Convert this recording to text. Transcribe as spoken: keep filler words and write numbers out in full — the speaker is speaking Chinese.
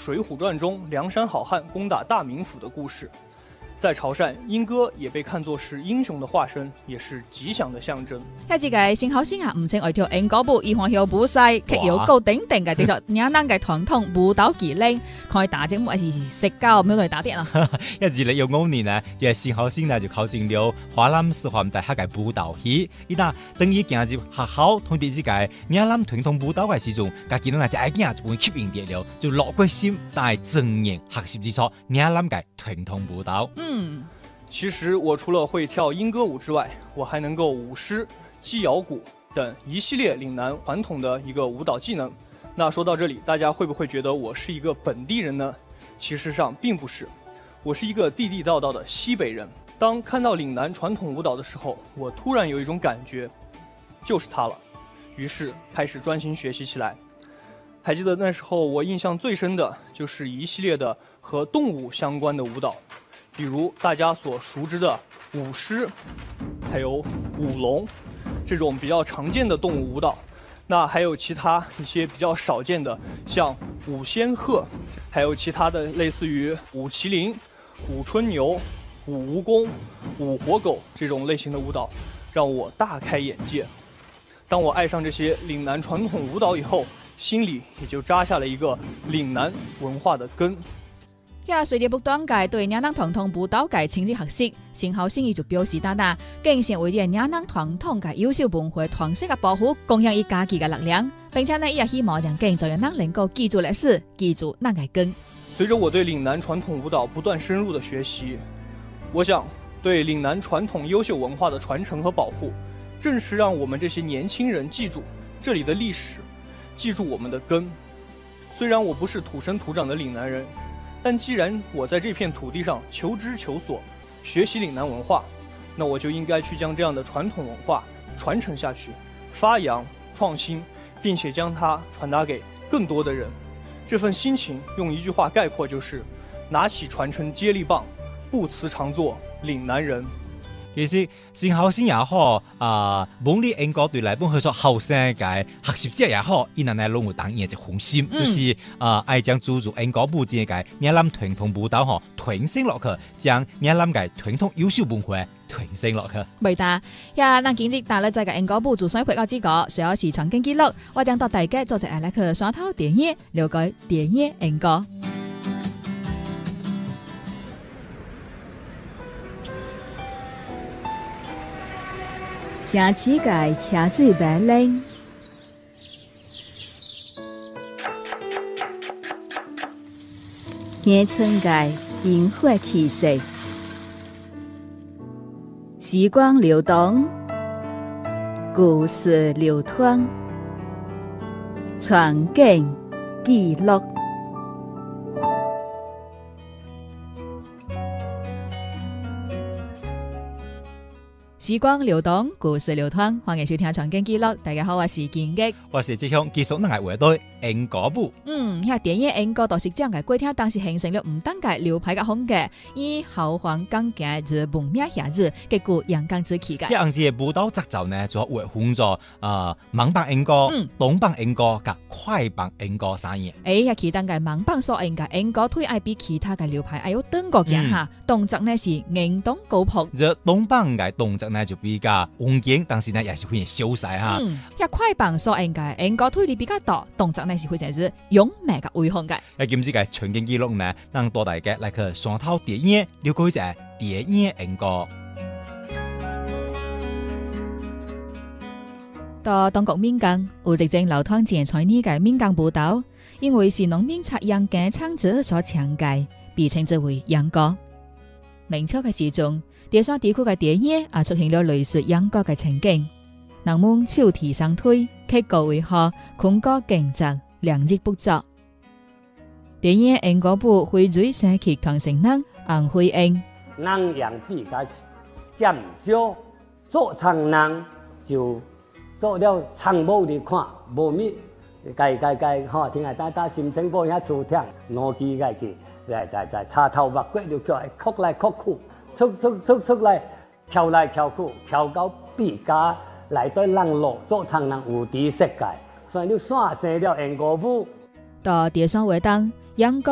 水浒传》中梁山好汉攻打大名府的故事。在潮汕，莺歌也被看作是英雄的化身，也是吉祥的象征。 一隻嘅新口先啊，唔稱外條英歌舞，而還有舞勢，劇有高頂頂嘅，接受嶺南嘅傳統舞蹈技能，可以打節目還是食交咁樣嚟打啲啊！ 一二零一五年呢，就係新口先呢就考進了華南師範大學嘅舞蹈系，伊嗱等於進入學校同啲呢個嶺南傳統舞蹈嘅時鐘，家己呢就一件就會吸引啲了，就落決心帶正面學習之所嶺南嘅傳統舞蹈。 嗯， 其實我除了會跳鶯歌舞之外，我還能夠舞獅、擊瑤鼓等一系列嶺南傳統的一個舞蹈技能。那說到這裡，大家會不會覺得我是一個本地人呢？其實上並不是，我是一個地地道道的西北人。當看到嶺南傳統舞蹈的時候，我突然有一種感覺，就是它了。於是開始專心學習起來。還記得那時候我印象最深的就是一系列的和動物相關的舞蹈。比如大家所熟知的舞獅，還有舞龍，這種比較常見的動物舞蹈。那還有其他一些比較少見的，像舞仙鶴，還有其他的類似於舞麒麟、舞春牛、舞蜈蚣、舞活狗這種類型的舞蹈，讓我大開眼界。當我愛上這些嶺南傳統舞蹈以後，心裡也就扎下了一個嶺南文化的根。 呀，隨着不斷界對嶺南傳統舞蹈界親自學習，新後先就表示大大，更成為啲嶺南傳統嘅優秀文化傳承嘅保護，共享伊家己嘅力量，並且呢，也希望讓更多人能夠記住歷史，記住那個根。 隨着我對嶺南傳統舞蹈不斷深入的學習，我想對嶺南傳統優秀文化的傳承和保護，正是讓我們這些年輕人記住這裡的歷史，記住我們的根。雖然我不是土生土長的嶺南人，但既然我在這片土地上求知求索，學習嶺南文化，那我就應該去將這樣的傳統文化傳承下去，發揚創新，並且將它傳達給更多的人。這份心情用一句話概括，就是拿起傳承接力棒，不辭常作嶺南人。 其實新後生也好，啊，本地英國對嚟本去說後生嘅學習者也好，伊能嚟攏有當伊嘅一顆心，嗯、就是啊，愛將注入英國舞之嘅嶺南傳統舞蹈嗬傳承落去，將嶺南嘅傳統優秀文化傳承落去。 未打呀，那今日大家在嘅英國舞做雙配角之個，需要時長經記錄，我將到大家做隻嚟去雙頭電影，了解電影英國。 城市界車水馬龍，鄉村界煙火氣息，時光流動，故事流傳，傳景記錄。 時光流動，故事流傳，歡迎收聽《傳景記錄》。大家好，我是建吉， 我是即向繼續能係回對英國舞。 嗯，遐電影英國都是將嘅過程，當時形成了唔單嘅流派嘅風格，以豪放剛勁之文明夏日，結果陽剛之氣嘅。 一樣嘅舞蹈節奏呢，就會分咗啊慢板英歌、東板英歌及快板英歌三樣。 誒，遐其他嘅慢板所應嘅英歌推愛比其他嘅流派還要短個嘅嚇，動作呢是硬動高撲。 這東板嘅動作呢就比較穩健，但是呢也是非常瀟灑哈。 嗯，遐快板所應嘅英歌推力比較大，動作呢是非常之勇猛嘅威風嘅。 喺今次嘅傳景記錄呢，讓多大家來去雙頭電影了解一下電影英歌。 到當國民間有一種流傳前在呢嘅民間舞蹈，因為是農民插秧嘅唱者所唱嘅，被稱之為秧歌。明朝嘅時鐘，第三地區嘅電影也出現了類似秧歌嘅情景。人們手提上推，曲高為下，昆歌競雜，良日不作。電影英歌舞會最生劇團成人紅灰英。 人樣比較減少，做唱人就做了唱舞嚟看，無咪介介介吼，聽下打打心情報遐出聽，攞機介去，在在在插頭目骨就叫曲來曲去，出出出出來，跳來跳去，跳到比較來對人路做唱人有啲世界，所以你選生了英歌舞。 到第三回當秧歌